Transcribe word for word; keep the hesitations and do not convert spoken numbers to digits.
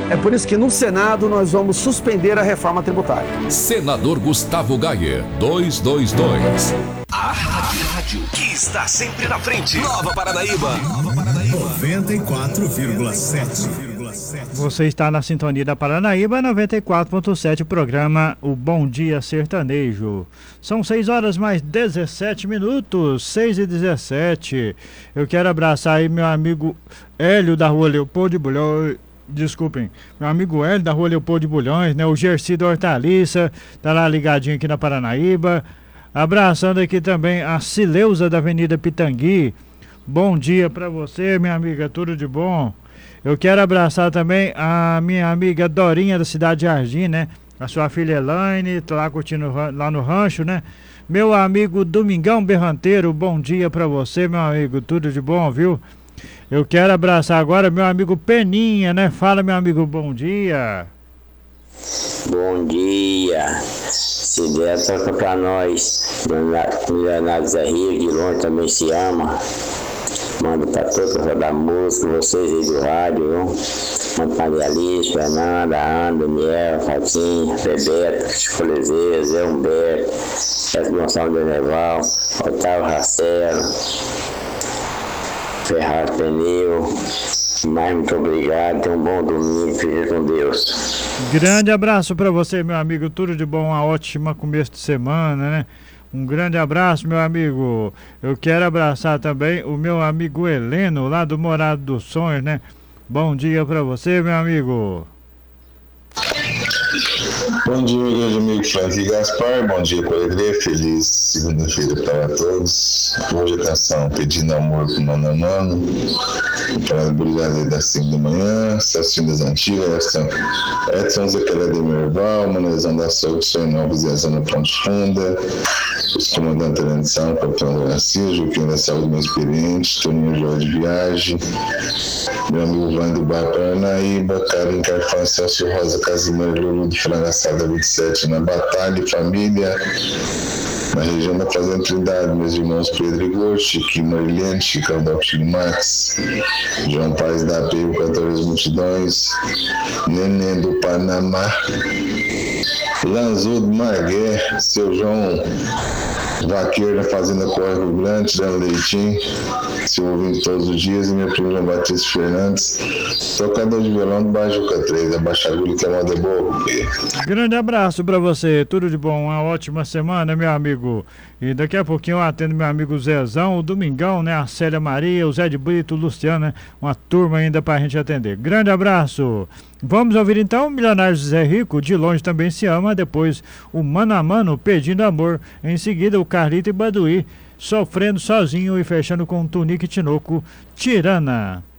É por isso que no Senado nós vamos suspender a reforma tributária. Senador Gustavo Gayer, duzentos e vinte e dois. A rádio que está sempre na frente. Nova Paranaíba. Nova Paranaíba. noventa e quatro vírgula sete. Você está na sintonia da Paranaíba noventa e quatro ponto sete, o programa O Bom Dia Sertanejo. São seis horas mais dezessete minutos, seis e dezessete. Eu quero abraçar aí meu amigo Hélio da Rua Leopoldo de Bulhões. Desculpem, meu amigo Hélio da Rua Leopoldo de Bulhões, né? O Gerci da Hortaliça, tá lá ligadinho aqui na Paranaíba. Abraçando aqui também a Cileuza da Avenida Pitangui. Bom dia pra você, minha amiga, tudo de bom. Eu quero abraçar também a minha amiga Dorinha da Cidade de Jardim, né? A sua filha Elaine, tá lá curtindo lá no rancho, né? Meu amigo Domingão Berranteiro, bom dia pra você, meu amigo, tudo de bom, viu? Eu quero abraçar agora meu amigo Peninha, né? Fala, meu amigo, bom dia. Bom dia. Se der, toca pra nós. Milionário Zé Rio, de longe também se ama. Manda pra todos rodar música, vocês aí do rádio, viu? Manda pra Maria Alice, Fernanda, Ana, Daniel, Fatinha, Bebeto, Chicolezeiro, Zé Humberto, Pedro Gonçalves de Neval, Otávio Racelo, Ferraz Pneu. Mas muito obrigado, tenha um bom domingo, fique com Deus. Grande abraço pra você, meu amigo, tudo de bom, uma ótima começo de semana, né? Um grande abraço, meu amigo. Eu quero abraçar também o meu amigo Heleno, lá do Morado dos Sonhos, né? Bom dia pra você, meu amigo. Bom dia, meu grande amigo Frank Gaspar. Bom dia, Colegre. Feliz segunda-feira para todos. Hoje, atenção, pedindo amor pro Mano a Mano. Para a brigadeira das cinco da manhã. Celcinho das Antigas. Edson Zequeré de Merval. Manezão da Saúde, Sonho Novos e a Zona Ponte Funda. Os comandantes da Rendição, Capitão da Garcia. Joaquim da Saúde, meu experiente. Toninho Jorge de Viagem. Meu amigo Vando do Bar Paranaíba. Karen Carfã, Celso Rosa, Casimiro, Lulu de Frangaçada vinte e sete, na Batalha, família, na região da Fazenda Trindade, meus irmãos Pedro e Gordo, Chiquinho Marilene, Chicão da Chico Max, João Paz da A P, o Cantores Multidões, Neném do Panamá, Lanzudo Margué, seu João Vaqueiro da Fazenda Córrego Grande, Dando Leitinho, seu ouvinte todos os dias, e meu primo João Batista Fernandes, tocador de violão do Bajuca três, da Baixa Agulha, que é uma de boa. Grande abraço pra você, tudo de bom, uma ótima semana, meu amigo. E daqui a pouquinho eu atendo meu amigo Zezão, o Domingão, né? A Célia Maria, o Zé de Brito, o Luciano, né? Uma turma ainda pra gente atender. Grande abraço. Vamos ouvir então o Milionário Zé Rico, De Longe Também Se Ama. Depois o Mano a Mano, Pedindo Amor. Em seguida o Carlito e Baduí, Sofrendo Sozinho. E fechando com o Tunique e Tinoco, Tirana.